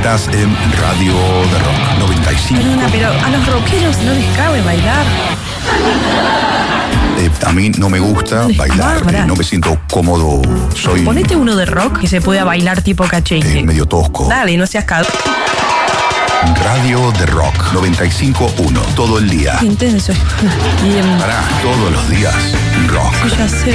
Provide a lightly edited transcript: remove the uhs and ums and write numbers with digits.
Estás en Radio de Rock 95. Perdona, pero a los rockeros no les cabe bailar. A mí no me gusta bailar, no me siento cómodo. Soy Ponete uno de rock que se pueda bailar tipo cachengue. medio tosco. Dale, no seas cagado. Radio de Rock 95.1. Todo el día. Intenso. Pará, todos los días. Rock. Ya sé.